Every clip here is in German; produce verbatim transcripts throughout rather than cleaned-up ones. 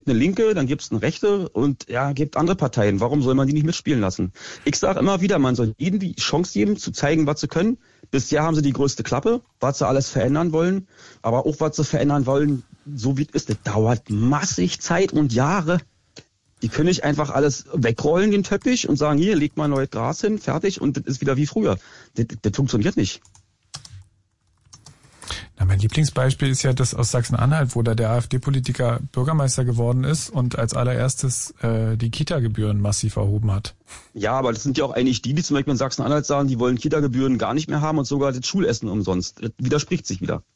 gibt eine Linke, dann gibt es eine Rechte und ja, gibt andere Parteien. Warum soll man die nicht mitspielen lassen? Ich sage immer wieder, man soll ihnen die Chance geben, zu zeigen, was sie können. Bisher haben sie die größte Klappe, was sie alles verändern wollen. Aber auch was sie verändern wollen, so wie es ist, das dauert massig Zeit und Jahre. Die können nicht einfach alles wegrollen, den Teppich, und sagen, hier, leg mal neues Gras hin, fertig, und das ist wieder wie früher. Das, das funktioniert nicht. Na, mein Lieblingsbeispiel ist ja das aus Sachsen-Anhalt, wo da der AfD-Politiker Bürgermeister geworden ist und als allererstes äh, die Kita-Gebühren massiv erhoben hat. Ja, aber das sind ja auch eigentlich die, die zum Beispiel in Sachsen-Anhalt sagen, die wollen Kita-Gebühren gar nicht mehr haben und sogar das Schulessen umsonst. Das widerspricht sich wieder.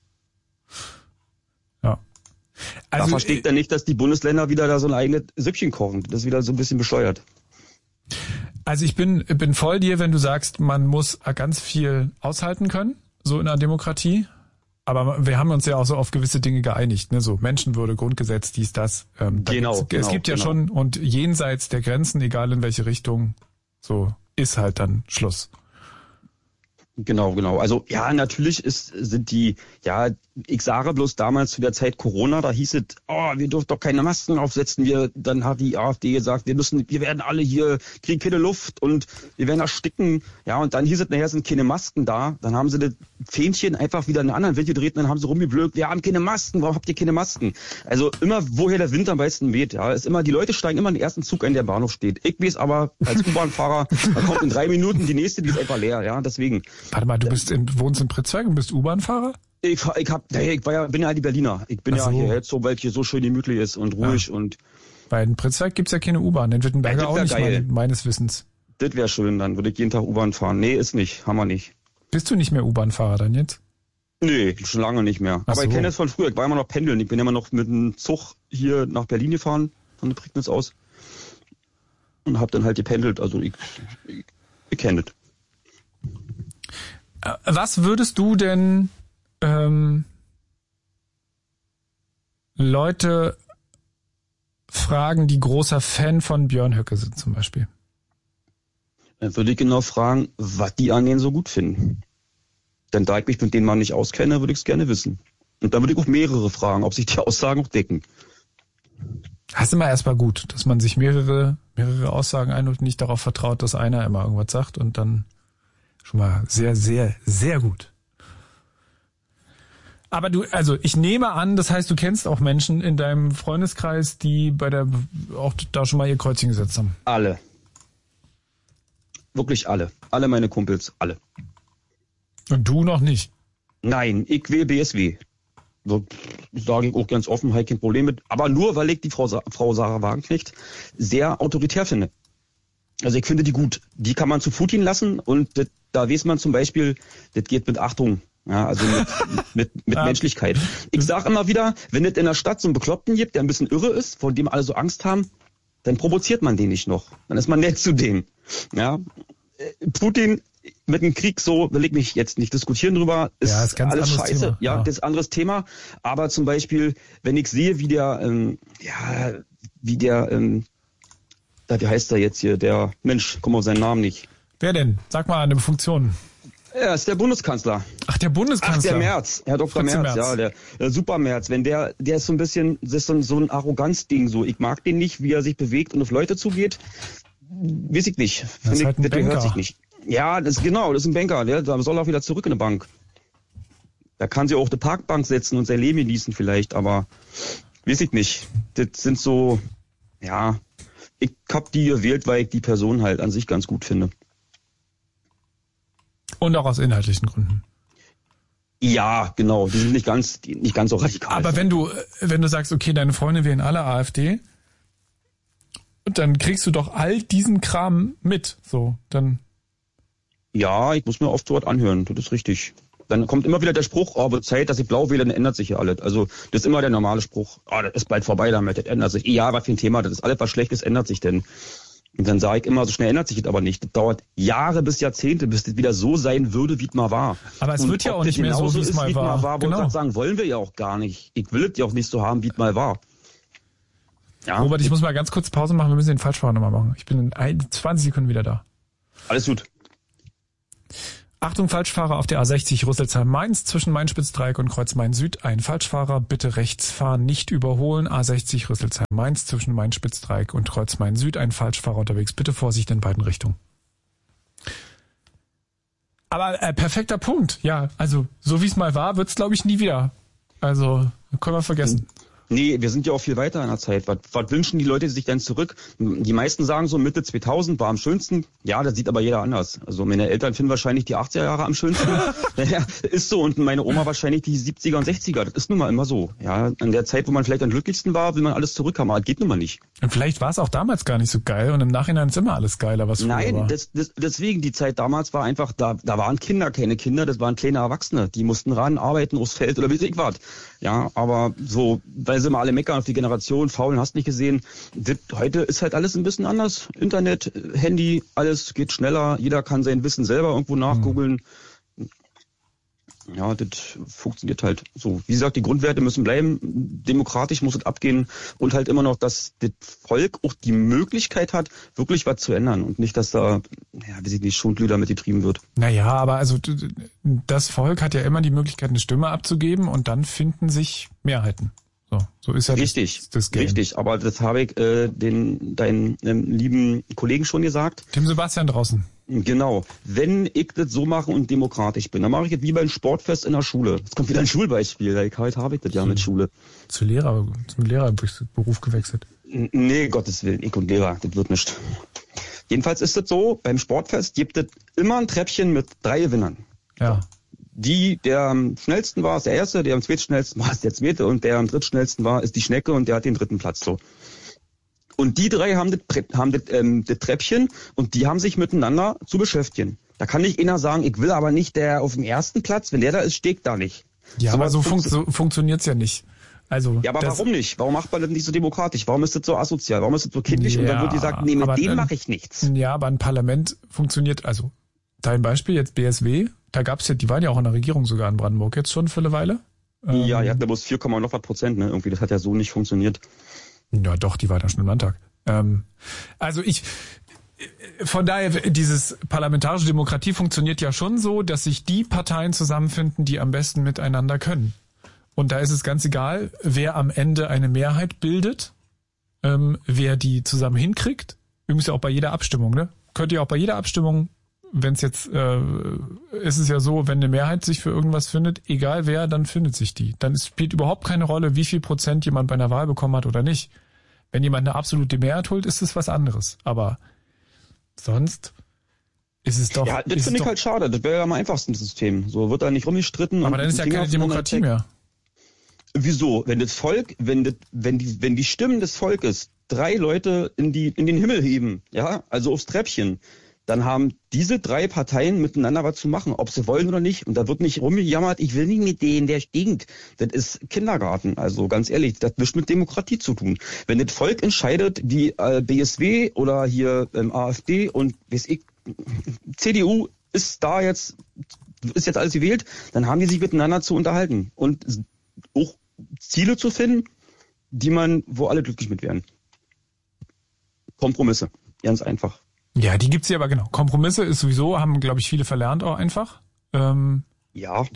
Ja. Also, da versteht er nicht, dass die Bundesländer wieder da so ein eigenes Süppchen kochen. Das ist wieder so ein bisschen bescheuert. Also ich bin, bin voll dir, wenn du sagst, man muss ganz viel aushalten können, so in einer Demokratie. Aber wir haben uns ja auch so auf gewisse Dinge geeinigt, ne? So Menschenwürde, Grundgesetz, dies, das. Ähm, da genau, gibt's, genau. Es gibt ja genau. schon, und jenseits der Grenzen, egal in welche Richtung, so ist halt dann Schluss. Genau, genau. Also ja, natürlich ist, sind die, ja, ich sage bloß damals zu der Zeit Corona, da hieß es, oh, wir dürfen doch keine Masken aufsetzen. Wir, dann hat die AfD gesagt, wir müssen, wir werden alle hier, kriegen keine Luft und wir werden ersticken. Ja, und dann hieß es, nachher sind keine Masken da. Dann haben sie das Fähnchen einfach wieder in einen anderen Wind gedreht und dann haben sie rumgeblökt, wir haben keine Masken, warum habt ihr keine Masken? Also immer, woher der Wind am meisten weht, ja, ist immer, die Leute steigen immer in den ersten Zug ein, der im Bahnhof steht. Ich weiß aber, als U-Bahn-Fahrer, da kommt in drei Minuten die nächste, die ist einfach leer, ja, deswegen. Warte mal, du bist in, wohnst in Pritzwalk und bist U-Bahn-Fahrer? Ich, ich hab, hey, ich war ja, bin ja die Berliner. Ich bin Ach so. ja hier jetzt so, weil hier so schön gemütlich ist und ruhig, ja. Und. Bei in Pritzwalk gibt's ja keine U-Bahn, in Wittenberger ja, auch nicht, geil. mein, meines Wissens. Das wäre schön, dann würde ich jeden Tag U-Bahn fahren. Nee, ist nicht, haben wir nicht. Bist du nicht mehr U-Bahn-Fahrer dann jetzt? Nee, schon lange nicht mehr. Ach Aber so. ich kenne es von früher, ich war immer noch pendeln. Ich bin immer noch mit dem Zug hier nach Berlin gefahren, von der Prignitz aus. Und hab dann halt gependelt, also ich, ich, ich kenne das. Was würdest du denn ähm, Leute fragen, die großer Fan von Björn Höcke sind zum Beispiel? Dann würde ich genau fragen, was die an denen so gut finden. Denn da ich mich mit denen mal nicht auskenne, würde ich es gerne wissen. Und dann würde ich auch mehrere fragen, ob sich die Aussagen auch decken. Das ist immer erstmal gut, dass man sich mehrere mehrere Aussagen einholt und nicht darauf vertraut, dass einer immer irgendwas sagt und dann schon mal sehr, sehr, sehr gut. Aber du, also ich nehme an, das heißt, du kennst auch Menschen in deinem Freundeskreis, die bei der auch da schon mal ihr Kreuzchen gesetzt haben. Alle. Wirklich alle. Alle meine Kumpels, alle. Und du noch nicht? Nein, ich will B S W. So sage ich auch ganz offen, halt kein Problem mit. Aber nur, weil ich die Frau, Sa- Frau Sarah Wagenknecht sehr autoritär finde. Also ich finde die gut. Die kann man zu Putin lassen und das, da weiß man zum Beispiel, das geht mit Achtung. Ja, also mit, mit, mit Ja. Menschlichkeit. Ich sage immer wieder, wenn es in der Stadt so einen Bekloppten gibt, der ein bisschen irre ist, von dem alle so Angst haben, dann provoziert man den nicht noch. Dann ist man nett zu dem. Ja, Putin mit dem Krieg, so will ich mich jetzt nicht diskutieren drüber, ist, Ja, ist ganz alles anderes scheiße. Thema. Ja, Ja. das ist ein anderes Thema. Aber zum Beispiel, wenn ich sehe, wie der, ähm, ja, wie der, ähm, da, wie heißt er jetzt hier, der Mensch, komm auf seinen Namen nicht. Wer denn? Sag mal eine Funktion. Er ist der Bundeskanzler. Ach, der Bundeskanzler. Ach, der Merz, Herr Doktor Fritze Merz, Merz. ja, der, der Super Merz. Wenn der, der ist so ein bisschen, das ist so ein, so ein Arroganzding so. Ich mag den nicht, wie er sich bewegt und auf Leute zugeht. Weiß ich nicht. Das ist Finde halt ein ich, das gehört Banker. sich nicht. Ja, das ist genau, das ist ein Banker. Der, der soll auch wieder zurück in eine Bank. Da kann sie auch eine Parkbank setzen und sein Leben genießen vielleicht, aber weiß ich nicht. Das sind so, ja, ich hab die gewählt, weil ich die Person halt an sich ganz gut finde. Und auch aus inhaltlichen Gründen. Ja, genau. Die sind nicht ganz, die, nicht ganz so radikal. Aber wenn du, wenn du sagst, okay, deine Freunde wählen alle AfD, dann kriegst du doch all diesen Kram mit. So, dann. Ja, ich muss mir oft so was anhören. Das ist richtig. Dann kommt immer wieder der Spruch, oh, wird Zeit, dass ich blau wähle, dann ändert sich ja alles. Also, das ist immer der normale Spruch. Ah, oh, das ist bald vorbei damit, das ändert sich. Ja, was für ein Thema, das ist alles was Schlechtes, ändert sich denn. Und dann sage ich immer, so schnell ändert sich das aber nicht. Das dauert Jahre bis Jahrzehnte, bis das wieder so sein würde, wie es mal war. Aber es Und wird ja ob auch nicht das mehr so, genauso wie es ist, mal wie es war. war, Genau. genau. Sagen, wollen wir ja auch gar nicht. Ich will es ja auch nicht so haben, wie es mal war. Ja, Robert, ich muss mal ganz kurz Pause machen, wir müssen den Falschfahrer nochmal machen. Ich bin in ein, zwanzig Sekunden wieder da. alles gut. Achtung, Falschfahrer auf der A sechzig Rüsselsheim-Mainz zwischen Main-Spitz-Dreieck und Kreuz-Main-Süd. Ein Falschfahrer, bitte rechts fahren, nicht überholen. A sechzig Rüsselsheim-Mainz zwischen Main-Spitz-Dreieck und Kreuz-Main-Süd. Ein Falschfahrer unterwegs, bitte Vorsicht in beiden Richtungen. Aber äh, perfekter Punkt, ja. Also so wie es mal war, wird's glaube ich nie wieder. Also können wir vergessen. Nee, wir sind ja auch viel weiter in der Zeit. Was, was wünschen die Leute sich denn zurück? Die meisten sagen so, Mitte zweitausend war am schönsten. Ja, das sieht aber jeder anders. Also meine Eltern finden wahrscheinlich die achtziger Jahre am schönsten. Ja, ist so. Und meine Oma wahrscheinlich die siebziger und sechziger. Das ist nun mal immer so. Ja, an der Zeit, wo man vielleicht am glücklichsten war, will man alles zurückhaben. Aber das geht nun mal nicht. Und vielleicht war es auch damals gar nicht so geil und im Nachhinein ist immer alles geiler, was früher war. Nein, das, das, deswegen, die Zeit damals war einfach, da, da waren Kinder, keine Kinder, das waren kleine Erwachsene. Die mussten ran, arbeiten, aufs Feld oder wie ich was. Ja, aber so, weil sie mal alle meckern auf die Generation, faulen, hast nicht gesehen. Das, heute ist halt alles ein bisschen anders. Internet, Handy, alles geht schneller. Jeder kann sein Wissen selber irgendwo nachgoogeln. Hm. Ja, das funktioniert halt so. Wie gesagt, die Grundwerte müssen bleiben. Demokratisch muss es abgehen. Und halt immer noch, dass das Volk auch die Möglichkeit hat, wirklich was zu ändern. Und nicht, dass da, ja, wie sich die Schundlüder mit getrieben wird. Naja, aber also das Volk hat ja immer die Möglichkeit, eine Stimme abzugeben und dann finden sich Mehrheiten. So, so ist ja richtig, das, das Game. Richtig, aber das habe ich äh, den deinen ähm, lieben Kollegen schon gesagt. Tim Sebastian draußen. Genau. Wenn ich das so mache und demokratisch bin, dann mache ich es wie beim Sportfest in der Schule. Jetzt kommt wieder ein Schulbeispiel. Heute habe ich das ja mit Schule. Zu Lehrer, zum Lehrerberuf gewechselt. Nee, Gottes Willen, ich und Lehrer, das wird nicht. Jedenfalls ist es so, beim Sportfest gibt es immer ein Treppchen mit drei Gewinnern. Ja. Die, der am schnellsten war, ist der Erste, der am zweitschnellsten war, ist der Zweite und der am drittschnellsten war, ist die Schnecke und der hat den dritten Platz so. Und die drei haben das, haben das, ähm, das Treppchen und die haben sich miteinander zu beschäftigen. Da kann nicht einer sagen, ich will aber nicht der auf dem ersten Platz, wenn der da ist, steht da nicht. Ja, so aber so, fun so funktioniert's ja nicht. Also, ja, aber warum nicht? Warum macht man das nicht so demokratisch? Warum ist das so asozial? Warum ist das so kindlich? Ja, und dann wird gesagt, nee, mit dem mache ich nichts. Ja, aber ein Parlament funktioniert, also dein Beispiel jetzt B S W, da gab's ja, die waren ja auch in der Regierung sogar in Brandenburg jetzt schon für eine Weile. Ähm, ja, die hatten da bloß vier, noch was Prozent, ne? Irgendwie, das hat ja so nicht funktioniert. Ja, doch, die war da schon im Landtag. Ähm, also ich, von daher, dieses parlamentarische Demokratie funktioniert ja schon so, dass sich die Parteien zusammenfinden, die am besten miteinander können. Und da ist es ganz egal, wer am Ende eine Mehrheit bildet, ähm, wer die zusammen hinkriegt. Übrigens ja auch bei jeder Abstimmung, ne? Könnt ihr auch bei jeder Abstimmung, wenn es jetzt, äh, ist es ja so, wenn eine Mehrheit sich für irgendwas findet, egal wer, dann findet sich die. Dann spielt überhaupt keine Rolle, wie viel Prozent jemand bei einer Wahl bekommen hat oder nicht. Wenn jemand eine absolute Mehrheit holt, ist es was anderes. Aber sonst ist es doch... Ja, das finde ich halt schade. Das wäre ja am einfachsten System. So wird da nicht rumgestritten. Aber dann ist ja keine Demokratie mehr. Wieso? Wenn das Volk, wenn das, wenn die, wenn die Stimmen des Volkes drei Leute in die, in den Himmel heben, ja, also aufs Treppchen, dann haben diese drei Parteien miteinander was zu machen, ob sie wollen oder nicht. Und da wird nicht rumgejammert, ich will nicht mit denen, der stinkt. Das ist Kindergarten. Also ganz ehrlich, das hat nichts mit Demokratie zu tun. Wenn das Volk entscheidet, wie äh, B S W oder hier ähm, AfD und weiß ich, C D U ist da jetzt, ist jetzt alles gewählt, dann haben die sich miteinander zu unterhalten und auch Ziele zu finden, die man, wo alle glücklich mit werden. Kompromisse. Ganz einfach. Ja, die gibt's ja aber genau. Kompromisse ist sowieso, haben, glaube ich, viele verlernt auch einfach. Ähm, ja.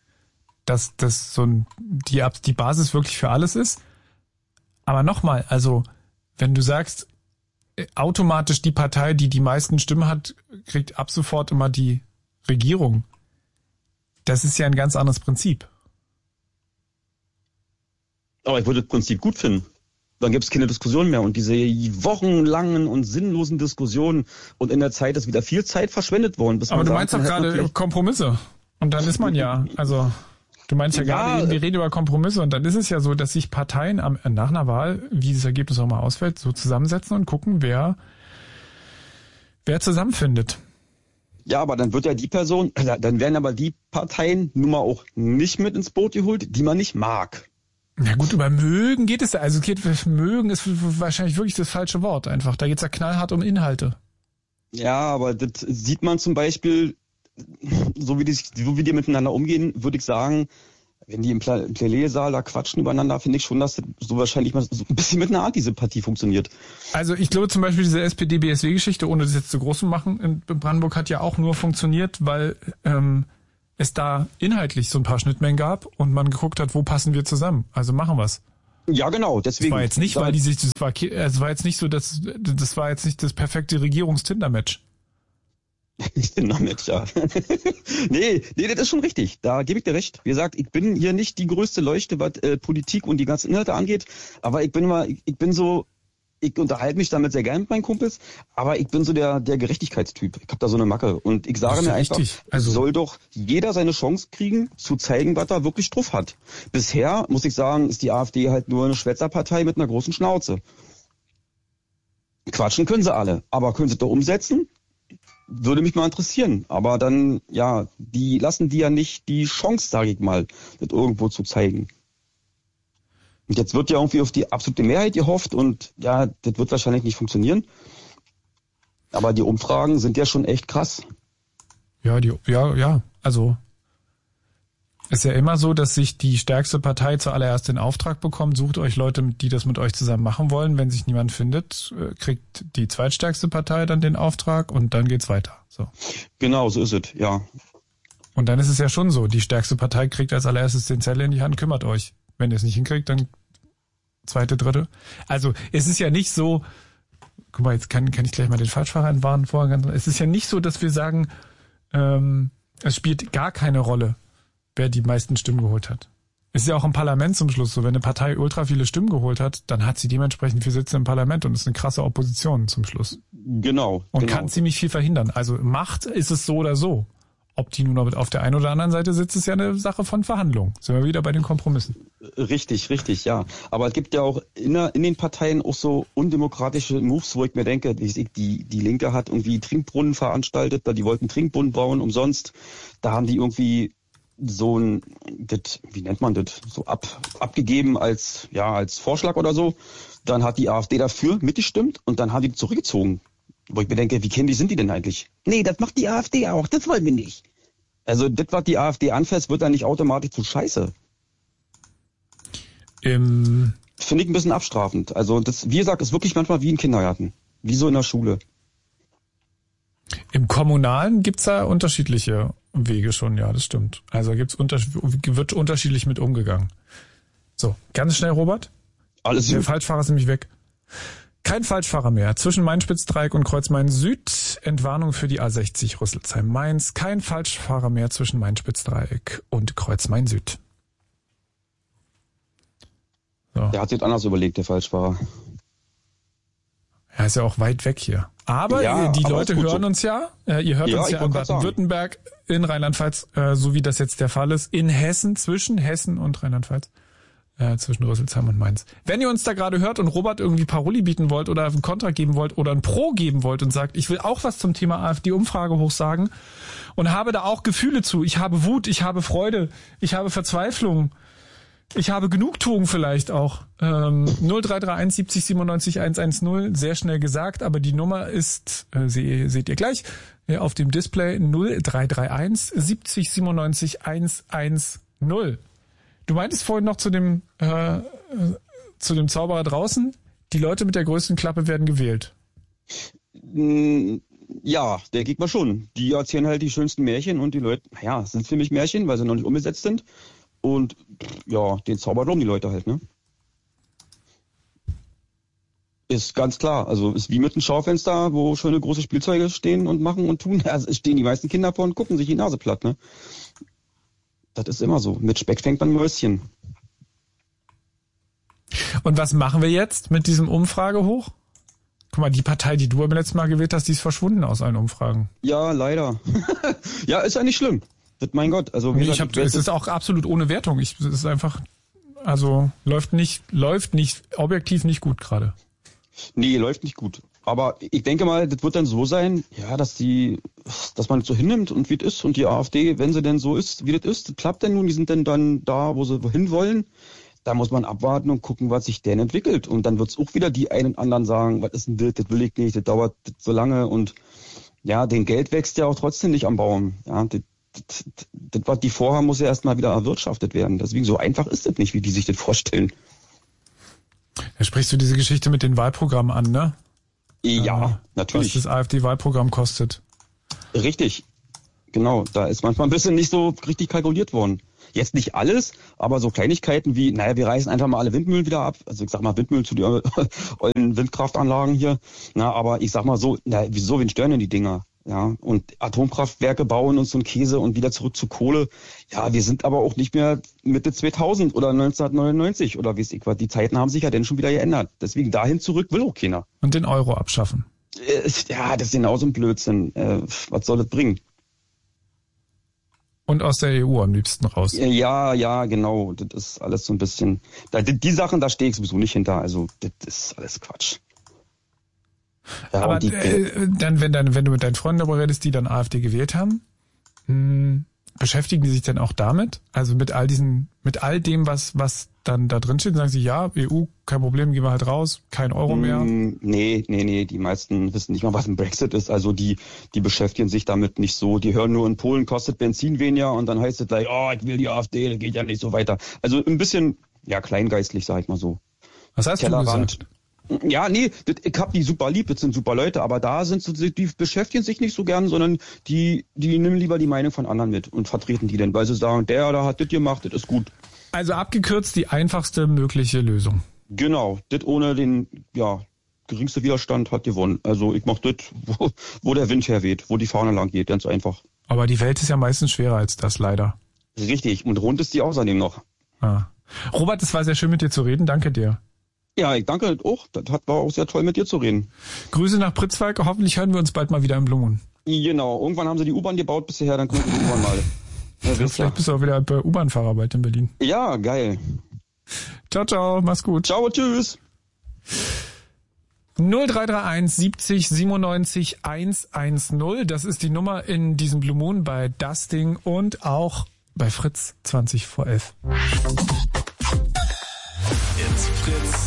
Dass das so ein, die, die Basis wirklich für alles ist. Aber nochmal, also, wenn du sagst, automatisch die Partei, die die meisten Stimmen hat, kriegt ab sofort immer die Regierung. Das ist ja ein ganz anderes Prinzip. Aber ich würde das Prinzip gut finden. Dann gibt es keine Diskussion mehr. Und diese wochenlangen und sinnlosen Diskussionen und in der Zeit ist wieder viel Zeit verschwendet worden. Bis Aber man du meinst doch gerade Kompromisse. Und dann ist man ja, also du meinst ja, ja gerade, wir reden über Kompromisse und dann ist es ja so, dass sich Parteien am, nach einer Wahl, wie das Ergebnis auch mal ausfällt, so zusammensetzen und gucken, wer, wer zusammenfindet. Ja, aber dann wird ja die Person, dann werden aber die Parteien nun mal auch nicht mit ins Boot geholt, die man nicht mag. Na gut, über mögen geht es ja. Also geht, mögen ist wahrscheinlich wirklich das falsche Wort einfach. Da geht's ja knallhart um Inhalte. Ja, aber das sieht man zum Beispiel, so wie die, so wie die miteinander umgehen, würde ich sagen, Wenn die im Plädoyersaal da quatschen übereinander, finde ich schon, dass das so wahrscheinlich mal so ein bisschen mit einer Antisympathie funktioniert. Also ich glaube zum Beispiel diese S P D B S W-Geschichte, ohne das jetzt zu groß zu machen, in Brandenburg hat ja auch nur funktioniert, weil ähm, es da inhaltlich so ein paar Schnittmengen gab und man geguckt hat, wo passen wir zusammen. Also machen wir's. Ja, genau. Deswegen. Das war jetzt nicht, weil die sich, das war, es war jetzt nicht so, dass das war jetzt nicht das perfekte Regierungs-Tinder-Match. Tinder-Match, ja. nee, nee, das ist schon richtig. Da gebe ich dir recht. Wie gesagt, ich bin hier nicht die größte Leuchte, was äh, Politik und die ganzen Inhalte angeht, aber ich bin mal, ich, ich bin so, ich unterhalte mich damit sehr gerne mit meinen Kumpels, aber ich bin so der der Gerechtigkeitstyp. Ich habe da so eine Macke und ich sage mir einfach, also soll doch jeder seine Chance kriegen, zu zeigen, was er wirklich drauf hat. Bisher, muss ich sagen, ist die AfD halt nur eine Schwätzerpartei mit einer großen Schnauze. Quatschen können sie alle, aber können sie doch umsetzen? Würde mich mal interessieren. Aber dann, ja, die lassen die ja nicht die Chance, sage ich mal, das irgendwo zu zeigen. Und jetzt wird ja irgendwie auf die absolute Mehrheit gehofft und ja, das wird wahrscheinlich nicht funktionieren. Aber die Umfragen sind ja schon echt krass. Ja, die, ja, ja, also ist ja immer so, dass sich die stärkste Partei zuallererst den Auftrag bekommt, sucht euch Leute, die das mit euch zusammen machen wollen. Wenn sich niemand findet, kriegt die zweitstärkste Partei dann den Auftrag und dann geht's weiter. So. Genau, so ist es, ja. Und dann ist es ja schon so, die stärkste Partei kriegt als allererstes den Zettel in die Hand, kümmert euch. Wenn ihr es nicht hinkriegt, dann zweite, dritte. Also es ist ja nicht so, guck mal, jetzt kann, kann ich gleich mal den Falschfahrer entwarnen vorher. Es ist ja nicht so, dass wir sagen, ähm, es spielt gar keine Rolle, wer die meisten Stimmen geholt hat. Ist ja auch im Parlament zum Schluss so, wenn eine Partei ultra viele Stimmen geholt hat, dann hat sie dementsprechend viel Sitze im Parlament und ist eine krasse Opposition zum Schluss. Genau. Und genau. kann ziemlich viel verhindern. Also Macht ist es so oder so. Ob die nun auf der einen oder anderen Seite sitzt, ist ja eine Sache von Verhandlungen. Sind wir wieder bei den Kompromissen. Richtig, richtig, ja. Aber es gibt ja auch in, in den Parteien auch so undemokratische Moves, wo ich mir denke, die, die, die Linke hat irgendwie Trinkbrunnen veranstaltet, da die wollten Trinkbrunnen bauen umsonst. Da haben die irgendwie so ein, das, wie nennt man das, so ab, abgegeben als, ja, als Vorschlag oder so. Dann hat die AfD dafür mitgestimmt und dann haben die zurückgezogen. Wo ich mir denke, wie kindisch sind die denn eigentlich? Nee, das macht die AfD auch, das wollen wir nicht. Also das, was die AfD anfasst, wird dann nicht automatisch zu Scheiße. Ähm. Finde ich ein bisschen abstrafend. Also das, wie gesagt, ist wirklich manchmal wie im Kindergarten. Wie so in der Schule. Im Kommunalen gibt's da unterschiedliche Wege schon, ja, das stimmt. Also gibt's unter, wird unterschiedlich mit umgegangen. So, ganz schnell, Robert. Alles Der gut. Falschfahrer ist nämlich weg. Kein Falschfahrer mehr. Zwischen Main-Spitz-Dreieck und Kreuz-Main-Süd. Entwarnung für die A sechzig Rüsselsheim-Mainz. Kein Falschfahrer mehr zwischen Main-Spitz-Dreieck und Kreuz-Main-Süd. So. Der hat sich anders überlegt, der Falschfahrer. Er ist ja auch weit weg hier. Aber ja, die aber Leute hören so. uns ja. Äh, ihr hört ja, uns ja in Baden-Württemberg, in Rheinland-Pfalz, äh, so wie das jetzt der Fall ist, in Hessen, zwischen Hessen und Rheinland-Pfalz. Äh, zwischen Rüsselsheim und Mainz. Wenn ihr uns da gerade hört und Robert irgendwie Paroli bieten wollt oder einen Kontra geben wollt oder ein Pro geben wollt und sagt, ich will auch was zum Thema AfD-Umfrage hochsagen und habe da auch Gefühle zu. Ich habe Wut, ich habe Freude, ich habe Verzweiflung, ich habe Genugtuung vielleicht auch. Ähm, null drei drei eins siebzig siebenundneunzig hundertzehn, sehr schnell gesagt, aber die Nummer ist, äh, se, seht ihr gleich, äh, auf dem Display null drei drei eins siebzig siebenundneunzig hundertzehn. Du meintest vorhin noch zu dem äh, zu dem Zauberer draußen, die Leute mit der größten Klappe werden gewählt. Ja, denke ich mal schon. Die erzählen halt die schönsten Märchen und die Leute, naja, sind für mich Märchen, weil sie noch nicht umgesetzt sind. Und ja, den Zauber glauben die Leute halt, ne? Ist ganz klar. Also ist wie mit einem Schaufenster, wo schöne große Spielzeuge stehen und machen und tun. Also es stehen die meisten Kinder vor und gucken sich die Nase platt, ne? Das ist immer so. Mit Speck fängt man Mäuschen. Und was machen wir jetzt mit diesem Umfrage hoch? Guck mal, die Partei, die du beim letzten Mal gewählt hast, die ist verschwunden aus allen Umfragen. Ja, leider. Ja, ist ja nicht schlimm. Das, mein Gott. Also, wie nee, gesagt, ich hab, es ist auch absolut ohne Wertung. Ich, es ist einfach, also läuft nicht, läuft nicht, objektiv nicht gut gerade. Nee, läuft nicht gut. Aber ich denke mal, das wird dann so sein, ja, dass die, dass man das so hinnimmt und wie es ist und die AfD, wenn sie denn so ist, wie das ist, das klappt denn nun, die sind denn dann da, wo sie hin wollen. Da muss man abwarten und gucken, was sich denn entwickelt. Und dann wird es auch wieder die einen und anderen sagen, was ist denn das, das will ich nicht, das dauert so lange und ja, den Geld wächst ja auch trotzdem nicht am Baum. Ja, das, das, das, was die vorhaben, muss ja erstmal wieder erwirtschaftet werden. Deswegen so einfach ist das nicht, wie die sich das vorstellen. Da sprichst du diese Geschichte mit den Wahlprogrammen an, ne? Ja, äh, natürlich. Was das AfD-Wahlprogramm kostet. Richtig. Genau, da ist manchmal ein bisschen nicht so richtig kalkuliert worden. Jetzt nicht alles, aber so Kleinigkeiten wie, naja, wir reißen einfach mal alle Windmühlen wieder ab. Also ich sag mal Windmühlen zu den ollen Windkraftanlagen hier. Na, aber ich sag mal so, na, wieso, wen stören denn die Dinger? Ja, und Atomkraftwerke bauen und so ein Käse und wieder zurück zu Kohle. Ja, wir sind aber auch nicht mehr Mitte zweitausend oder neunzehnhundertneunundneunzig oder wie es ich war. Die Zeiten haben sich ja dann schon wieder geändert. Deswegen dahin zurück will auch keiner. Und den Euro abschaffen. Äh, ja, das ist genauso ein Blödsinn. Äh, was soll das bringen? Und aus der E U am liebsten raus. Ja, ja, genau. Das ist alles so ein bisschen. Da, die, die Sachen, da stehe ich sowieso nicht hinter. Also, das ist alles Quatsch. Ja, aber die, äh, dann, wenn dann, wenn du mit deinen Freunden darüber redest, die dann AfD gewählt haben, mh, beschäftigen die sich denn auch damit? Also mit all diesen, mit all dem, was, was dann da drin steht, sagen sie, ja, E U, kein Problem, gehen wir halt raus, kein Euro mehr? Mm, nee, nee, nee, die meisten wissen nicht mal, was ein Brexit ist. Also die, die beschäftigen sich damit nicht so. Die hören nur, in Polen kostet Benzin weniger und dann heißt es gleich, oh, ich will die AfD, das geht ja nicht so weiter. Also ein bisschen, ja, kleingeistlich, sag ich mal so. Was hast Tellerrand. du gesagt? Ja, nee, das, ich hab die super lieb, das sind super Leute, aber da sind sie, die beschäftigen sich nicht so gern, sondern die, die nehmen lieber die Meinung von anderen mit und vertreten die denn, weil sie sagen, der oder hat das gemacht, das ist gut. Also abgekürzt die einfachste mögliche Lösung. Genau, das ohne den, ja, geringste Widerstand hat gewonnen. Also ich mach das, wo, wo der Wind herweht, wo die Fahne lang geht, ganz einfach. Aber die Welt ist ja meistens schwerer als das, leider. Richtig, und rund ist die außerdem noch. Ah. Robert, es war sehr schön mit dir zu reden, danke dir. Ja, ich danke auch. Das hat, war auch sehr toll, mit dir zu reden. Grüße nach Pritzwalk. Hoffentlich hören wir uns bald mal wieder im Blue Moon. Genau. Irgendwann haben sie die U-Bahn gebaut bisher, dann kommt die U-Bahn mal. Ja, vielleicht ja. Bist du auch wieder bei U-Bahn-Fahrarbeit in Berlin. Ja, geil. Ciao, ciao. Mach's gut. Ciao, tschüss. null drei drei eins siebzig siebenundneunzig hundertzehn. Das ist die Nummer in diesem Blue Moon bei Dusting und auch bei Fritz zwanzig vor elf. It's Fritz.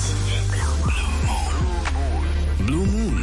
Blue Moon.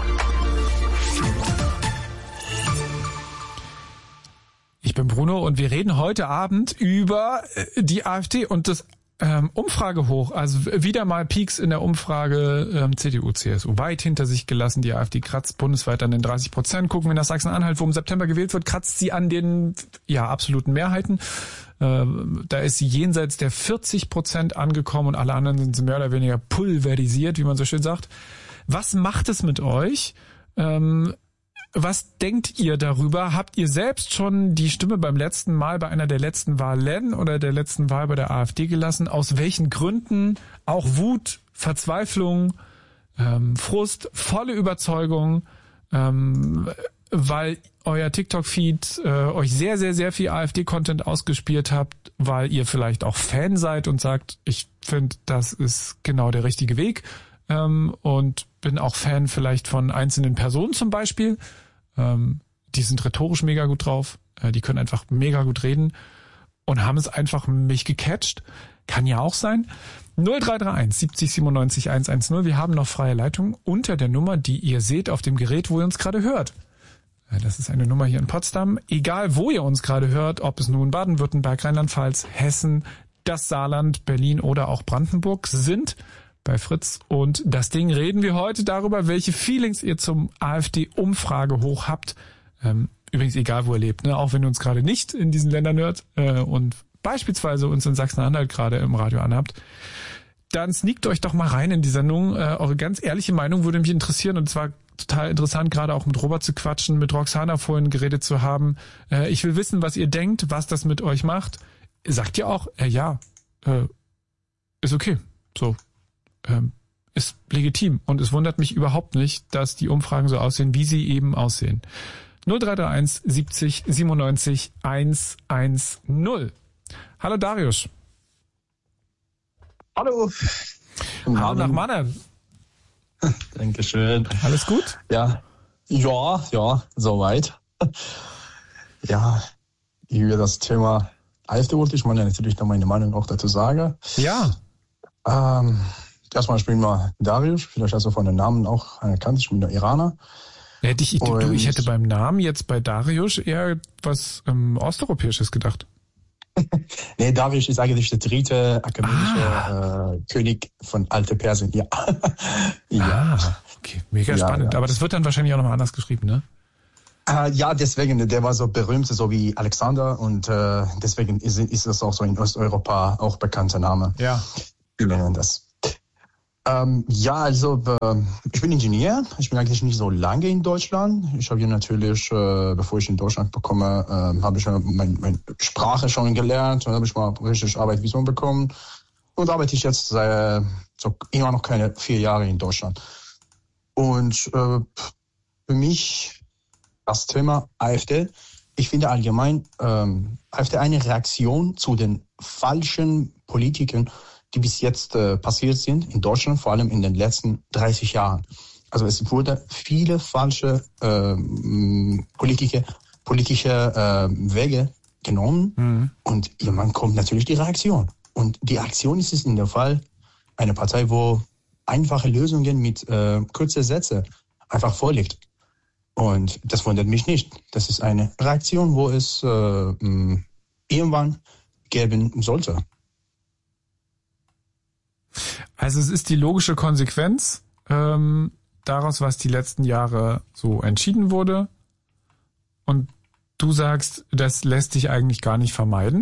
Ich bin Bruno und wir reden heute Abend über die AfD und das ähm, Umfragehoch. Also wieder mal Peaks in der Umfrage, ähm, C D U, C S U weit hinter sich gelassen. Die AfD kratzt bundesweit an den dreißig Prozent. Gucken wir nach Sachsen-Anhalt, wo im September gewählt wird, kratzt sie an den ja absoluten Mehrheiten. Äh, da ist sie jenseits der vierzig Prozent angekommen und alle anderen sind sie mehr oder weniger pulverisiert, wie man so schön sagt. Was macht es mit euch? Ähm, Was denkt ihr darüber? Habt ihr selbst schon die Stimme beim letzten Mal bei einer der letzten Wahlen oder der letzten Wahl bei der AfD gelassen? Aus welchen Gründen? Auch Wut, Verzweiflung, ähm, Frust, volle Überzeugung, ähm, weil euer TikTok-Feed äh, euch sehr, sehr, sehr viel AfD-Content ausgespielt habt, weil ihr vielleicht auch Fan seid und sagt, ich finde, das ist genau der richtige Weg. Ähm, und bin auch Fan vielleicht von einzelnen Personen zum Beispiel. Ähm, die sind rhetorisch mega gut drauf. Äh, die können einfach mega gut reden und haben es einfach mich gecatcht. Kann ja auch sein. null drei drei eins siebzig siebenundneunzig hundertzehn. Wir haben noch freie Leitung unter der Nummer, die ihr seht auf dem Gerät, wo ihr uns gerade hört. Äh, das ist eine Nummer hier in Potsdam. Egal, wo ihr uns gerade hört, ob es nun Baden-Württemberg, Rheinland-Pfalz, Hessen, das Saarland, Berlin oder auch Brandenburg sind, bei Fritz und das Ding reden wir heute darüber, welche Feelings ihr zum AfD-Umfragehoch habt. Ähm, übrigens egal, wo ihr lebt, ne? Auch wenn ihr uns gerade nicht in diesen Ländern hört äh, und beispielsweise uns in Sachsen-Anhalt gerade im Radio anhabt, dann sneakt euch doch mal rein in die Sendung. Äh, eure ganz ehrliche Meinung würde mich interessieren und zwar total interessant, gerade auch mit Robert zu quatschen, mit Roxana vorhin geredet zu haben. Äh, ich will wissen, was ihr denkt, was das mit euch macht. Sagt ihr auch, äh, ja, äh, ist okay, so. Ähm, ist legitim und es wundert mich überhaupt nicht, dass die Umfragen so aussehen, wie sie eben aussehen. null drei drei eins siebzig siebenundneunzig hundertzehn. Hallo Darius. Hallo. Hallo nach Mannheim. Dankeschön. Alles gut? Ja, ja, ja, soweit. Ja, über das Thema AfD wollte ich mal natürlich noch meine Meinung auch dazu sagen. Ja. Ähm, Erstmal spielen wir Darius, vielleicht hast du von den Namen auch erkannt, ich bin der Iraner. Hätte ich, du, du, ich hätte beim Namen jetzt bei Darius eher was ähm, Osteuropäisches gedacht. Nee, Darius ist eigentlich der dritte akademische ah. äh, König von Alte Persien. Ja. ja. Ah, okay, mega ja, spannend. Ja. Aber das wird dann wahrscheinlich auch nochmal anders geschrieben, ne? Äh, ja, deswegen, der war so berühmt, so wie Alexander, und äh, deswegen ist, ist das auch so in Osteuropa auch bekannter Name. Ja. Wir nennen das. Ähm, ja, also äh, ich bin Ingenieur. Ich bin eigentlich nicht so lange in Deutschland. Ich habe hier natürlich, äh, bevor ich in Deutschland bekomme, äh, habe ich ja meine mein Sprache schon gelernt und habe ich mal richtig Arbeitsvisum bekommen und arbeite ich jetzt seit so immer noch keine vier Jahre in Deutschland. Und äh, für mich das Thema AfD, ich finde allgemein ähm, AfD eine Reaktion zu den falschen Politikern, die bis jetzt äh, passiert sind in Deutschland, vor allem in den letzten dreißig Jahren. Also es wurde viele falsche äh, politische, politische äh, Wege genommen mhm. und irgendwann kommt natürlich die Reaktion. Und die Reaktion ist es in der Fall eine Partei, wo einfache Lösungen mit äh, kurzen Sätzen einfach vorliegt. Und das wundert mich nicht. Das ist eine Reaktion, wo es äh, irgendwann geben sollte. Also es ist die logische Konsequenz ähm, daraus, was die letzten Jahre so entschieden wurde. Und du sagst, das lässt sich eigentlich gar nicht vermeiden?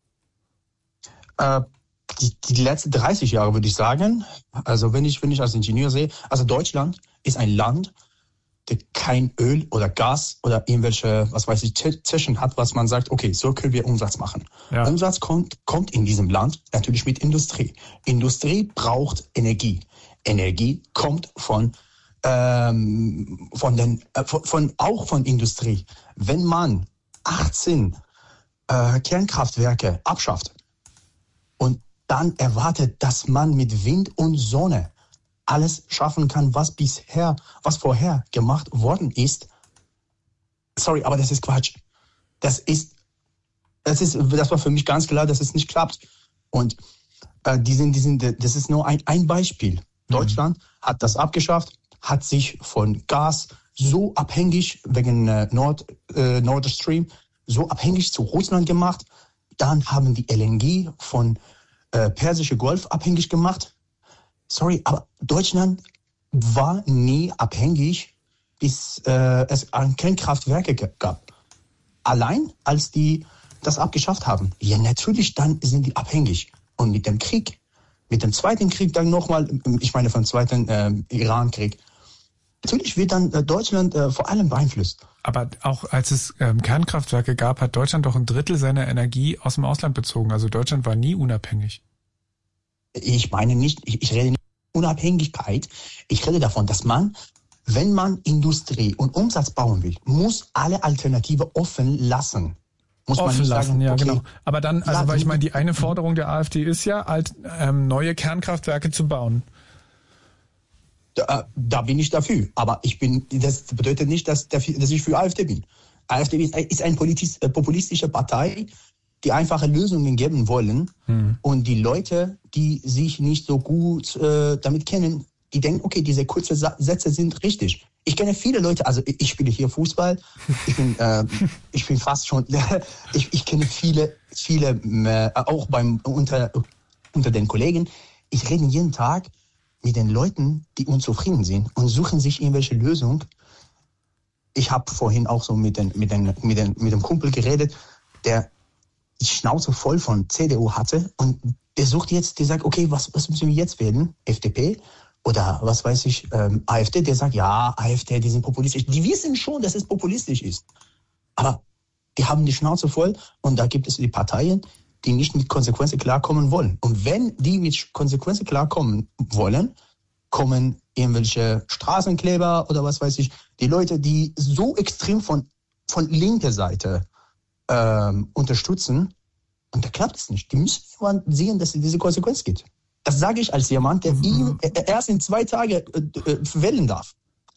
Äh, die, die letzten dreißig Jahre würde ich sagen. Also wenn ich, wenn ich als Ingenieur sehe, also Deutschland ist ein Land, der kein Öl oder Gas oder irgendwelche, was weiß ich, Zischen hat, was man sagt, okay, so können wir Umsatz machen. Ja. Umsatz kommt, kommt in diesem Land natürlich mit Industrie. Industrie braucht Energie. Energie kommt von, ähm, von den, äh, von, von, auch von Industrie. Wenn man achtzehn äh, Kernkraftwerke abschafft und dann erwartet, dass man mit Wind und Sonne alles schaffen kann, was bisher, was vorher gemacht worden ist. Sorry, aber das ist Quatsch. Das ist, das ist, das war für mich ganz klar, dass es nicht klappt. Und äh, die sind, die sind, das ist nur ein, ein Beispiel. Mhm. Deutschland hat das abgeschafft, hat sich von Gas so abhängig wegen äh, Nord, äh, Nord Stream so abhängig zu Russland gemacht. Dann haben die L N G von äh, Persische Golf abhängig gemacht. Sorry, aber Deutschland war nie abhängig, bis äh, es Kernkraftwerke gab. Allein als die das abgeschafft haben, ja natürlich, dann sind die abhängig. Und mit dem Krieg, mit dem zweiten Krieg dann nochmal, ich meine vom zweiten äh, Iran-Krieg, natürlich wird dann äh, Deutschland äh, vor allem beeinflusst. Aber auch als es ähm, Kernkraftwerke gab, hat Deutschland doch ein Drittel seiner Energie aus dem Ausland bezogen. Also Deutschland war nie unabhängig. Ich meine nicht, ich, ich rede nicht von Unabhängigkeit. Ich rede davon, dass man, wenn man Industrie und Umsatz bauen will, muss alle Alternative offen lassen. Muss offen man nicht lassen, sagen, ja, okay, genau. Aber dann, also ja, weil ich meine, die eine Forderung der AfD ist ja, alt, ähm, neue Kernkraftwerke zu bauen. Da, da bin ich dafür. Aber ich bin, das bedeutet nicht, dass, dass ich für AfD bin. AfD ist, ist eine politisch, populistische Partei, die einfache Lösungen geben wollen. Hm. Und die Leute, die sich nicht so gut äh, damit kennen, die denken, okay, diese kurzen Sätze sind richtig. Ich kenne viele Leute, also ich, ich spiele hier Fußball, ich bin, äh, ich bin fast schon, ich, ich kenne viele, viele, äh, auch beim unter, unter den Kollegen. Ich rede jeden Tag mit den Leuten, die unzufrieden sind und suchen sich irgendwelche Lösungen. Ich habe vorhin auch so mit, den, mit, den, mit, den, mit dem Kumpel geredet, der die Schnauze voll von C D U hatte und der sucht jetzt, der sagt, okay, was, was müssen wir jetzt wählen? F D P oder was weiß ich, ähm, AfD, der sagt, ja, AfD, die sind populistisch. Die wissen schon, dass es populistisch ist. Aber die haben die Schnauze voll und da gibt es die Parteien, die nicht mit Konsequenzen klarkommen wollen. Und wenn die mit Konsequenzen klarkommen wollen, kommen irgendwelche Straßenkleber oder was weiß ich, die Leute, die so extrem von, von linker Seite ähm, unterstützen, und da klappt es nicht. Die müssen sehen, dass es diese Konsequenz gibt. Das sage ich als jemand, der mhm. ihn erst in zwei Tagen äh, wählen darf.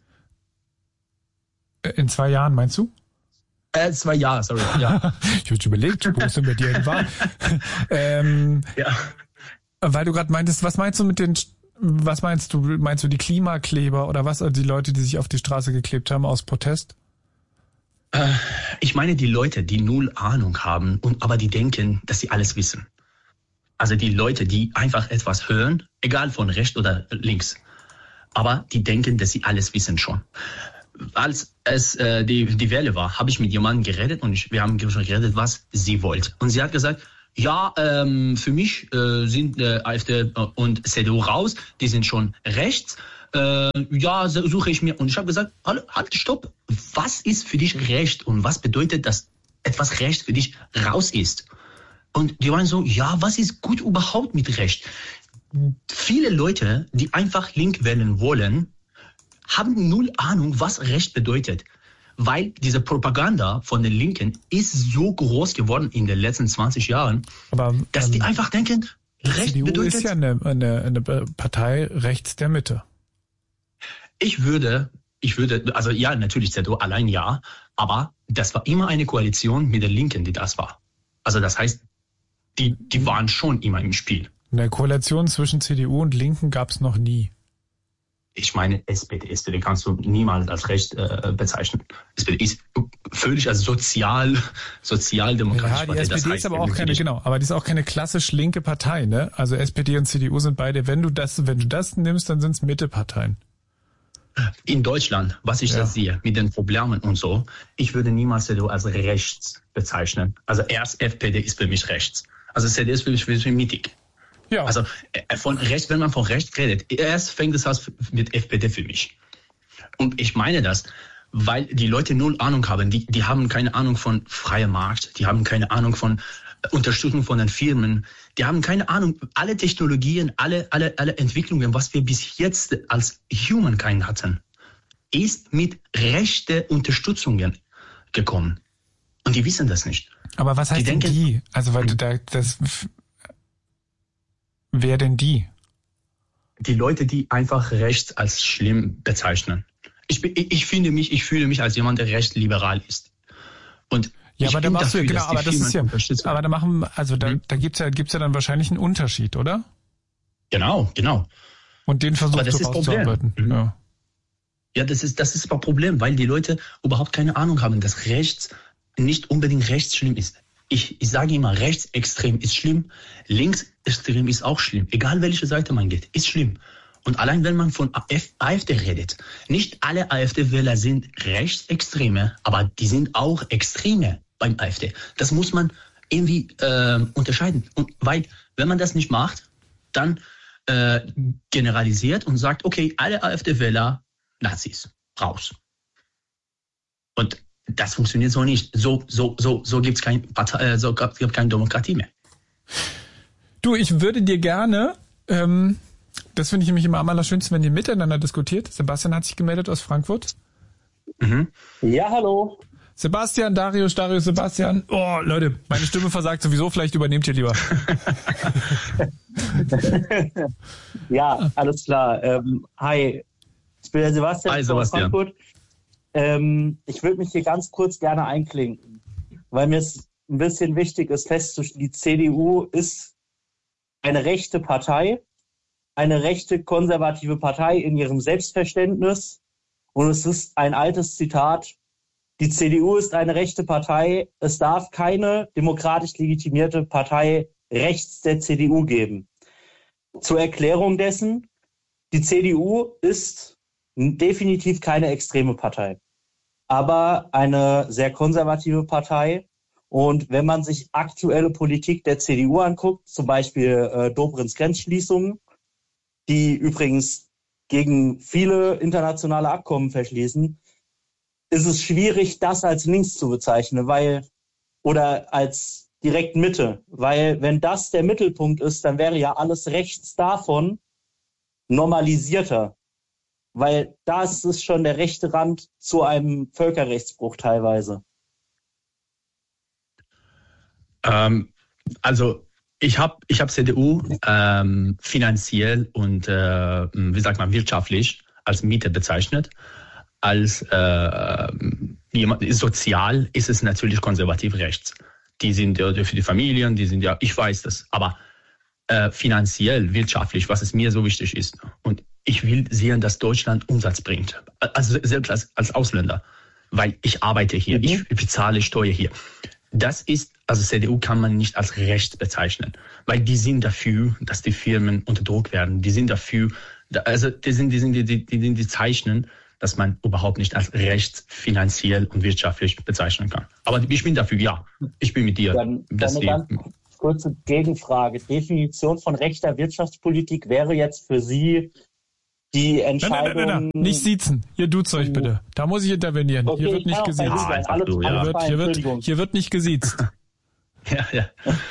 In zwei Jahren, meinst du? Äh, zwei Jahre, sorry. Ja. Ich habe schon überlegt, wo ist denn bei dir denn war? ähm, ja. Weil du gerade meintest, was meinst du mit den Was meinst du? Meinst du die Klimakleber oder was? Also die Leute, die sich auf die Straße geklebt haben aus Protest? Äh, ich meine die Leute, die null Ahnung haben, und aber die denken, dass sie alles wissen. Also die Leute, die einfach etwas hören, egal von rechts oder links, aber die denken, dass sie alles wissen schon. Als es äh, die, die Welle war, habe ich mit jemandem geredet und ich, wir haben geredet, was sie wollte. Und sie hat gesagt, ja, ähm, für mich äh, sind äh, AfD und C D U raus, die sind schon rechts. Äh, ja, suche ich mir. Und ich habe gesagt, halt, halt, stopp. Was ist für dich recht und was bedeutet, dass etwas recht für dich raus ist? Und die waren so, ja, was ist gut überhaupt mit Recht? Viele Leute, die einfach link wählen wollen, haben null Ahnung, was Recht bedeutet. Weil diese Propaganda von den Linken ist so groß geworden in den letzten zwanzig Jahren, aber, dass ähm, die einfach denken, Recht C D U bedeutet... ist ja eine, eine, eine Partei rechts der Mitte. Ich würde, ich würde, also ja, natürlich C D U allein ja, aber das war immer eine Koalition mit den Linken, die das war. Also das heißt, die, die waren schon immer im Spiel. Eine Koalition zwischen C D U und Linken gab es noch nie. Ich meine, S P D, S P D kannst du niemals als recht äh, bezeichnen. S P D ist völlig als sozial, sozialdemokratisch. Ja, die S P D das heißt, ist aber auch keine, genau, aber die ist auch keine klassisch linke Partei, ne? Also S P D und C D U sind beide, wenn du das, wenn du das nimmst, dann sind es Mitteparteien. In Deutschland, was ich ja. da sehe, mit den Problemen und so, ich würde niemals C D U als rechts bezeichnen. Also erst F P D ist für mich rechts. Also C D U ist für mich, für mich mittig. Ja. Also von rechts, wenn man von rechts redet, erst fängt es an mit F P D für mich. Und ich meine das, weil die Leute null Ahnung haben. Die, die haben keine Ahnung von freier Markt, die haben keine Ahnung von Unterstützung von den Firmen, die haben keine Ahnung, alle Technologien, alle, alle, alle Entwicklungen, was wir bis jetzt als Humankind hatten, ist mit rechten Unterstützungen gekommen. Und die wissen das nicht. Aber was heißt die denn denken, die? Also weil du da das... Wer denn die? Die Leute, die einfach rechts als schlimm bezeichnen. Ich, ich, ich finde mich, ich fühle mich als jemand, der recht liberal ist. Und ja, ich aber da bin machst dafür, du, genau, aber das ist ja, aber da machen, also da, hm? da gibt's ja, gibt's ja dann wahrscheinlich einen Unterschied, oder? Genau, genau. Und den versuchst das du rauszuarbeiten. Mhm. Ja. ja, das ist, das ist ein Problem, weil die Leute überhaupt keine Ahnung haben, dass rechts nicht unbedingt rechts schlimm ist. Ich, ich sage immer, rechtsextrem ist schlimm, linksextrem ist auch schlimm. Egal welche Seite man geht, ist schlimm. Und allein wenn man von AfD redet, nicht alle AfD-Wähler sind Rechtsextreme, aber die sind auch Extreme beim AfD. Das muss man irgendwie äh, unterscheiden. Und weil, wenn man das nicht macht, dann äh, generalisiert und sagt, okay, alle AfD-Wähler, Nazis, raus. Und das funktioniert so nicht. So, so, so, so gibt's kein Partei, so gibt keine Demokratie mehr. Du, ich würde dir gerne, ähm, das finde ich nämlich immer am allerschönsten, wenn ihr miteinander diskutiert. Sebastian hat sich gemeldet aus Frankfurt. Mhm. Ja, hallo. Sebastian, Darius, Darius, Sebastian. Oh, Leute, meine Stimme versagt sowieso, vielleicht übernehmt ihr lieber. Ja, alles klar. Ähm, hi, ich bin der Sebastian, hi, Sebastian. aus Frankfurt. Ähm, ich würde mich hier ganz kurz gerne einklinken, weil mir es ein bisschen wichtig ist festzustellen, die C D U ist eine rechte Partei, eine rechte konservative Partei in ihrem Selbstverständnis. Und es ist ein altes Zitat, die C D U ist eine rechte Partei, es darf keine demokratisch legitimierte Partei rechts der C D U geben. Zur Erklärung dessen, die C D U ist definitiv keine extreme Partei, aber eine sehr konservative Partei. Und wenn man sich aktuelle Politik der C D U anguckt, zum Beispiel äh, Dobrins Grenzschließungen, die übrigens gegen viele internationale Abkommen verschließen, ist es schwierig, das als links zu bezeichnen, weil oder als direkt Mitte, weil wenn das der Mittelpunkt ist, dann wäre ja alles rechts davon normalisierter. Weil das ist schon der rechte Rand zu einem Völkerrechtsbruch teilweise. Ähm, also ich habe ich hab C D U ähm, finanziell und äh, wie sagt man wirtschaftlich als Mitte bezeichnet. Als äh, jemand sozial ist es natürlich konservativ rechts. Die sind ja für die Familien, die sind ja, ich weiß das, aber äh, finanziell, wirtschaftlich, was es mir so wichtig ist. Und ich will sehen, dass Deutschland Umsatz bringt. Also selbst als, als Ausländer. Weil ich arbeite hier, mhm. ich bezahle Steuer hier. Das ist, also C D U kann man nicht als rechts bezeichnen. Weil die sind dafür, dass die Firmen unter Druck werden. Die sind dafür, also die sind, die sind, die, die, die, die zeichnen, dass man überhaupt nicht als rechts, finanziell und wirtschaftlich bezeichnen kann. Aber ich bin dafür, ja, ich bin mit dir. Dann, dann eine ganz kurze Gegenfrage. Definition von rechter Wirtschaftspolitik wäre jetzt für Sie die Entscheidung... Nein, nein, nein, nein. Nicht siezen. Ihr duzt euch bitte. Da muss ich intervenieren. Okay, hier wird nicht gesiezt. Ah, alle, du, ja. hier, wird, hier, wird, hier wird nicht gesiezt. ja, ja.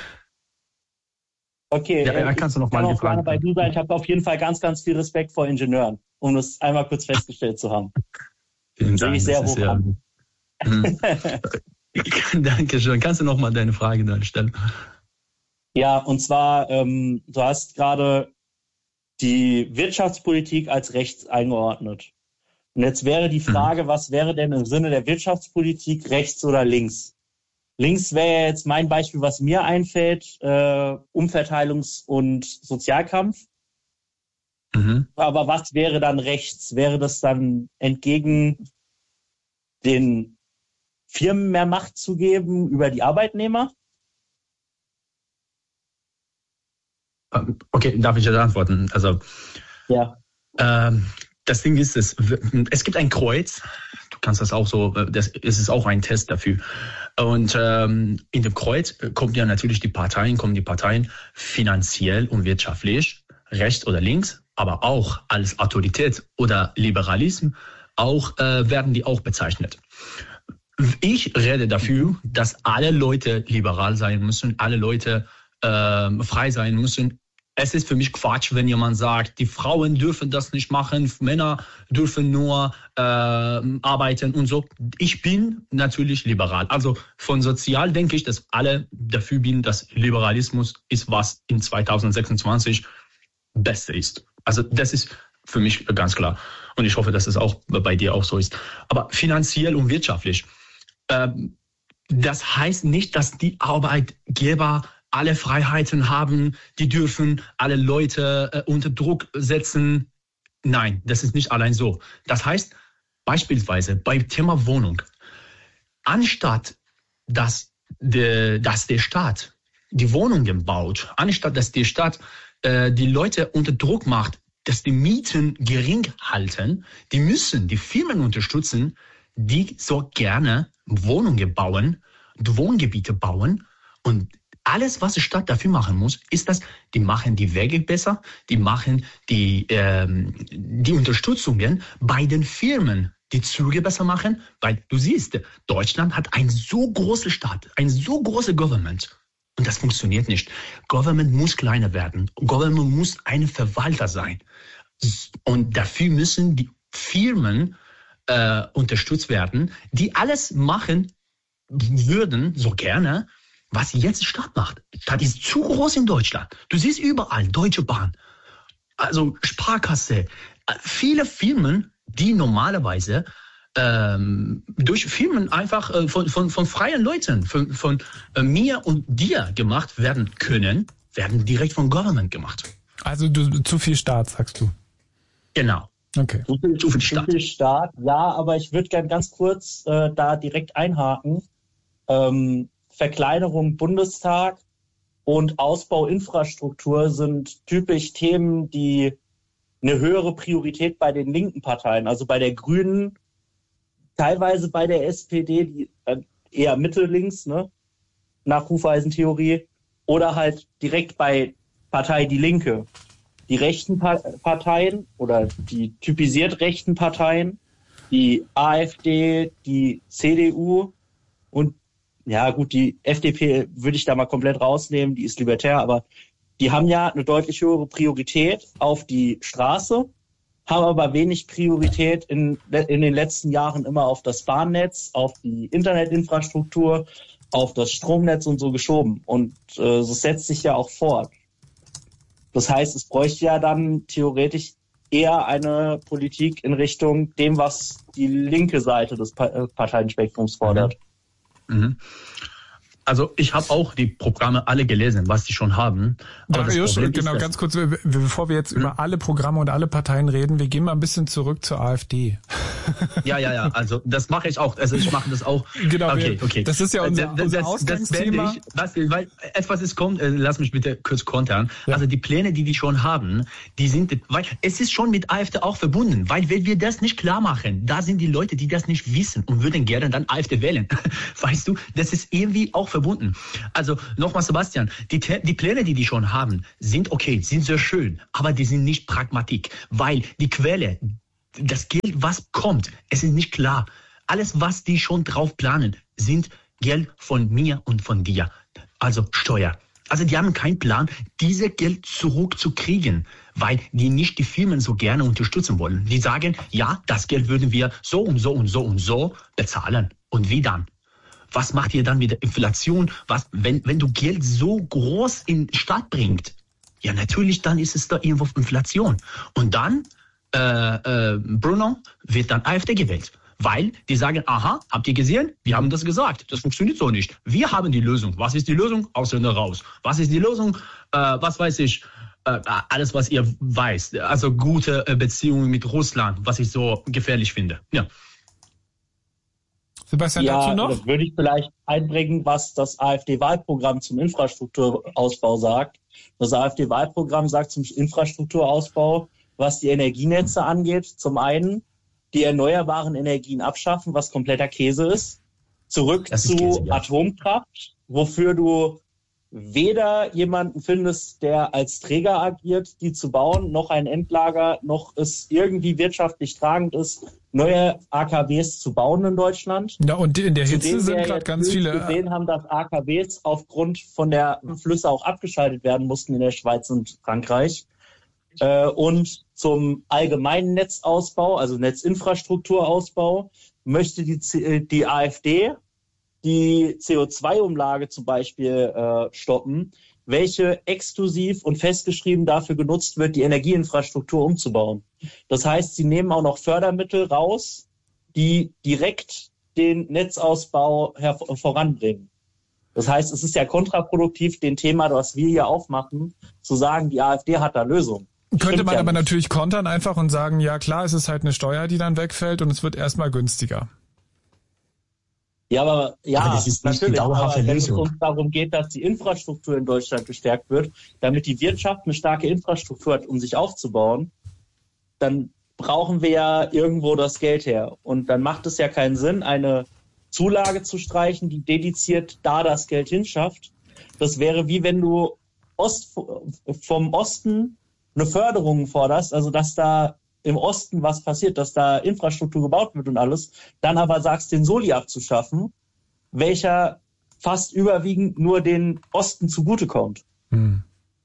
Okay, ja, ja, kannst du noch ich kann mal auch gerne bei du sein. Ich habe auf jeden Fall ganz, ganz viel Respekt vor Ingenieuren, um das einmal kurz festgestellt zu haben. Vielen Dank. Ich sehr hoch ja, hm. Dankeschön. Kannst du noch mal deine Frage dann stellen? Ja, und zwar, ähm, du hast gerade die Wirtschaftspolitik als rechts eingeordnet. Und jetzt wäre die Frage, mhm. was wäre denn im Sinne der Wirtschaftspolitik rechts oder links? Links wäre jetzt mein Beispiel, was mir einfällt, äh, Umverteilungs- und Sozialkampf. Mhm. Aber was wäre dann rechts? Wäre das dann entgegen den Firmen mehr Macht zu geben über die Arbeitnehmer? Okay, darf ich jetzt antworten? Also, ja. Ähm, das Ding ist, es, es gibt ein Kreuz. Du kannst das auch so, das es ist auch ein Test dafür. Und ähm, in dem Kreuz kommen ja natürlich die Parteien, kommen die Parteien finanziell und wirtschaftlich, rechts oder links, aber auch als Autorität oder Liberalismus, auch äh, werden die auch bezeichnet. Ich rede dafür, dass alle Leute liberal sein müssen, alle Leute äh, frei sein müssen. Es ist für mich Quatsch, wenn jemand sagt, die Frauen dürfen das nicht machen, Männer dürfen nur äh, arbeiten und so. Ich bin natürlich liberal. Also von sozial denke ich, dass alle dafür sind, dass Liberalismus ist, was in zwanzig sechsundzwanzig Beste ist. Also das ist für mich ganz klar. Und ich hoffe, dass es auch bei dir auch so ist. Aber finanziell und wirtschaftlich, äh, das heißt nicht, dass die Arbeitgeber alle Freiheiten haben, die dürfen alle Leute äh, unter Druck setzen. Nein, das ist nicht allein so. Das heißt, beispielsweise beim Thema Wohnung, anstatt dass, de, dass der Staat die Wohnungen baut, anstatt dass die Stadt äh, die Leute unter Druck macht, dass die Mieten gering halten, die müssen die Firmen unterstützen, die so gerne Wohnungen bauen, Wohngebiete bauen. Und alles, was die Stadt dafür machen muss, ist, dass die machen die Wege besser, die machen die, ähm, die Unterstützungen bei den Firmen, die Züge besser machen, weil du siehst, Deutschland hat ein so großer Staat, ein so großer Government und das funktioniert nicht. Government muss kleiner werden, Government muss ein Verwalter sein und dafür müssen die Firmen äh, unterstützt werden, die alles machen würden, so gerne, was jetzt die Stadt macht. Das ist zu groß in Deutschland. Du siehst überall Deutsche Bahn, also Sparkasse, viele Firmen, die normalerweise ähm, durch Firmen einfach äh, von, von, von freien Leuten, von, von äh, mir und dir gemacht werden können, werden direkt von Government gemacht. Also du, zu viel Staat, sagst du? Genau. Okay. Zu viel, zu viel Staat. Zu viel Staat, ja, aber ich würde gerne ganz kurz äh, da direkt einhaken. Ähm, Verkleinerung Bundestag und Ausbau Infrastruktur sind typisch Themen, die eine höhere Priorität bei den linken Parteien, also bei der Grünen, teilweise bei der S P D, die äh, eher mittellinks, ne, nach Hufeisentheorie, oder halt direkt bei Partei Die Linke. Die rechten pa- Parteien oder die typisiert rechten Parteien, die AfD, die C D U und ja gut, die F D P würde ich da mal komplett rausnehmen, die ist libertär, aber die haben ja eine deutlich höhere Priorität auf die Straße, haben aber wenig Priorität in, in den letzten Jahren immer auf das Bahnnetz, auf die Internetinfrastruktur, auf das Stromnetz und so geschoben. Und äh, das setzt sich ja auch fort. Das heißt, es bräuchte ja dann theoretisch eher eine Politik in Richtung dem, was die linke Seite des pa- Parteienspektrums fordert. Mhm. Also ich habe auch die Programme alle gelesen, was die schon haben. Aber ja, Josh, genau, ganz kurz, bevor wir jetzt hm? über alle Programme und alle Parteien reden, wir gehen mal ein bisschen zurück zur AfD. Ja, ja, ja, also das mache ich auch. Also ich mache das auch. Genau, okay, okay. Das ist ja unser, das, unser das, Ausgangsthema. Das ich, was, weil etwas ist kommt, lass mich bitte kurz kontern. Ja. Also die Pläne, die die schon haben, die sind, weil es ist schon mit AfD auch verbunden, weil wenn wir das nicht klar machen, da sind die Leute, die das nicht wissen und würden gerne dann AfD wählen. Weißt du, das ist irgendwie auch verbunden. Also nochmal Sebastian, die, die Pläne, die die schon haben, sind okay, sind sehr schön, aber die sind nicht Pragmatik, weil die Quelle, das Geld, was kommt, es ist nicht klar. Alles, was die schon drauf planen, sind Geld von mir und von dir, also Steuer. Also die haben keinen Plan, diese Geld zurückzukriegen, weil die nicht die Firmen so gerne unterstützen wollen. Die sagen, ja, das Geld würden wir so und so und so und so bezahlen. Und wie dann? Was macht ihr dann mit der Inflation? Was, wenn, wenn du Geld so groß in die Stadt bringst? Ja, natürlich, dann ist es da irgendwo Inflation. Und dann, äh, äh, Bruno, wird dann AfD gewählt. Weil die sagen, aha, habt ihr gesehen? Wir haben das gesagt. Das funktioniert so nicht. Wir haben die Lösung. Was ist die Lösung? Ausländer raus. Was ist die Lösung? Äh, was weiß ich? Äh, alles, was ihr weißt. Also gute äh, Beziehungen mit Russland, was ich so gefährlich finde. Ja. Sebastian, ja, dazu noch? Das würde ich vielleicht einbringen, was das AfD-Wahlprogramm zum Infrastrukturausbau sagt. Das AfD-Wahlprogramm sagt zum Infrastrukturausbau, was die Energienetze angeht, zum einen die erneuerbaren Energien abschaffen, was kompletter Käse ist, zurück das zu ist Käse, ja. Atomkraft, wofür du weder jemanden findest, der als Träger agiert, die zu bauen, noch ein Endlager, noch es irgendwie wirtschaftlich tragend ist, neue A K Ws zu bauen in Deutschland. Ja, und in der Hitze Zudem sind wir gerade jetzt ganz viele. gesehen haben, dass A K Ws aufgrund von der Flüsse auch abgeschaltet werden mussten in der Schweiz und Frankreich. Äh, und zum allgemeinen Netzausbau, also Netzinfrastrukturausbau, möchte die, die AfD die C O zwei Umlage zum Beispiel äh, stoppen, welche exklusiv und festgeschrieben dafür genutzt wird, die Energieinfrastruktur umzubauen. Das heißt, sie nehmen auch noch Fördermittel raus, die direkt den Netzausbau hervor- voranbringen. Das heißt, es ist ja kontraproduktiv, den Thema, was wir hier aufmachen, zu sagen, die AfD hat da Lösungen. Könnte Stimmt man ja aber nicht. natürlich kontern einfach und sagen, ja klar, es ist halt eine Steuer, die dann wegfällt und es wird erstmal günstiger. Ja, aber ja, Aber das ist nicht die natürlich. dauerhafte Aber wenn es Lösung. uns darum geht, dass die Infrastruktur in Deutschland gestärkt wird, damit die Wirtschaft eine starke Infrastruktur hat, um sich aufzubauen, dann brauchen wir ja irgendwo das Geld her. Und dann macht es ja keinen Sinn, eine Zulage zu streichen, die dediziert da das Geld hinschafft. Das wäre wie wenn du Ost, vom Osten eine Förderung forderst, also dass da im Osten was passiert, dass da Infrastruktur gebaut wird und alles, dann aber sagst, den Soli abzuschaffen, welcher fast überwiegend nur den Osten zugutekommt. Hm.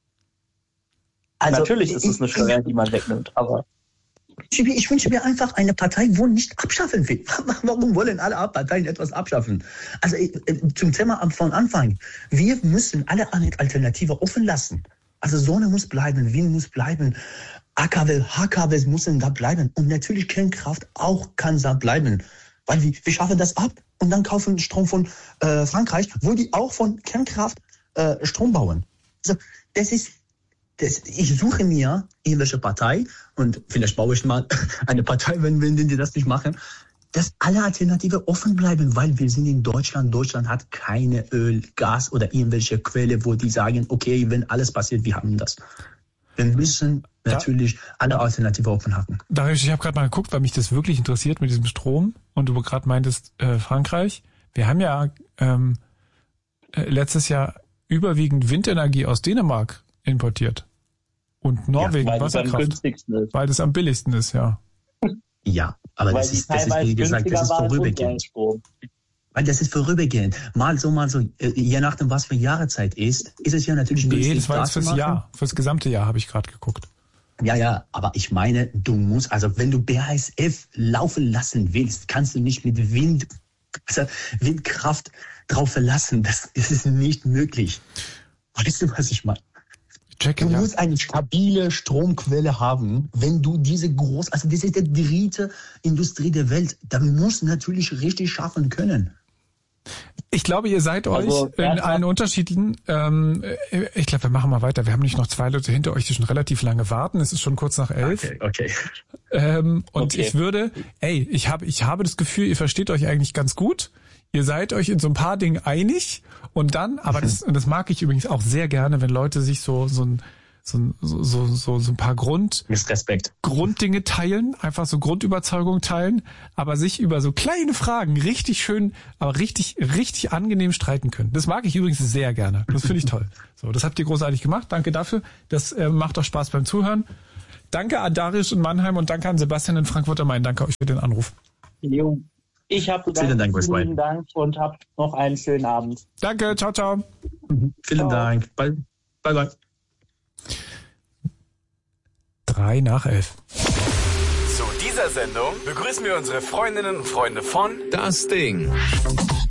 Also, Natürlich ist es eine Steuer, die man wegnimmt, aber Ich, ich wünsche mir einfach eine Partei, wo nicht abschaffen will. Warum wollen alle Parteien etwas abschaffen? Also zum Thema von Anfang. Wir müssen alle Alternative offen lassen. Also Sonne muss bleiben, Wind muss bleiben, A K W, H K Ws müssen da bleiben. Und natürlich Kernkraft auch kann da bleiben. Weil wir, wir schaffen das ab und dann kaufen Strom von äh, Frankreich, wo die auch von Kernkraft äh, Strom bauen. Also das ist Das, ich suche mir irgendwelche Partei und vielleicht baue ich mal eine Partei, wenn, wenn die das nicht machen, dass alle Alternative offen bleiben, weil wir sind in Deutschland. Deutschland hat keine Öl, Gas oder irgendwelche Quelle, wo die sagen, okay, wenn alles passiert, wir haben das. Wir müssen ja. natürlich alle Alternative offen haben. Darius, ich habe gerade mal geguckt, weil mich das wirklich interessiert mit diesem Strom und du gerade meintest äh, Frankreich. Wir haben ja ähm, äh, letztes Jahr überwiegend Windenergie aus Dänemark importiert. Und Norwegen, ja, weil Wasserkraft, ist. weil das am billigsten ist, ja. Ja, aber weil das ist, das ist, wie gesagt, das ist vorübergehend. Weil das ist vorübergehend. Mal so, mal so, je nachdem, was für Jahreszeit ist, ist es ja natürlich Nee, günstig, das war jetzt fürs machen. Jahr, fürs gesamte Jahr habe ich gerade geguckt. Ja, ja, aber ich meine, du musst, also wenn du B A S F laufen lassen willst, kannst du nicht mit Wind, also Windkraft drauf verlassen. Das, das ist nicht möglich. Weißt du, was ich meine? Checke, Du ja. musst eine stabile Stromquelle haben, wenn du diese groß, also das ist die dritte Industrie der Welt, da musst du natürlich richtig schaffen können. Ich glaube, ihr seid euch Also, in ja, allen Unterschieden. Ähm, ich glaube, wir machen mal weiter. Wir haben nicht noch zwei Leute hinter euch, die schon relativ lange warten. Es ist schon kurz nach elf. Okay, okay. Ähm, und Okay. ich würde, ey, ich habe, ich habe das Gefühl, ihr versteht euch eigentlich ganz gut. Ihr seid euch in so ein paar Dingen einig. Und dann, aber das, und das mag ich übrigens auch sehr gerne, wenn Leute sich so, so ein, so, so, so, so, so ein paar Grund, Mit Respekt. Grunddinge teilen, einfach so Grundüberzeugungen teilen, aber sich über so kleine Fragen richtig schön, aber richtig, richtig angenehm streiten können. Das mag ich übrigens sehr gerne. Das finde ich toll. So, das habt ihr großartig gemacht. Danke dafür. Das äh, macht auch Spaß beim Zuhören. Danke an Darius in Mannheim und danke an Sebastian in Frankfurt am Main. Danke euch für den Anruf. Jo. Ich habe Vielen Dank, Wes vielen White. Dank und habt noch einen schönen Abend. Danke, ciao, ciao. Vielen Ciao. Dank. Bye, bye, bye. Drei nach elf. Zu dieser Sendung begrüßen wir unsere Freundinnen und Freunde von Das Ding.